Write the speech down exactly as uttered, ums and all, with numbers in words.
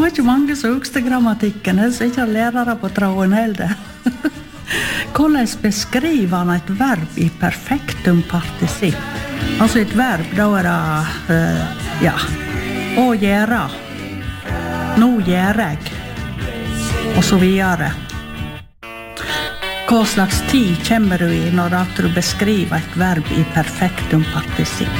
var ikke mange som husker grammatikken, så ikke lærere på tråden heller. Hvordan beskriver han et verb i perfektum partisipp? Altså et verb, da er det, uh, ja, å gjøre. Nå gjør jeg. Og så videre. Hva slags tid kommer du i når du beskriver et verb i perfektum partisipp?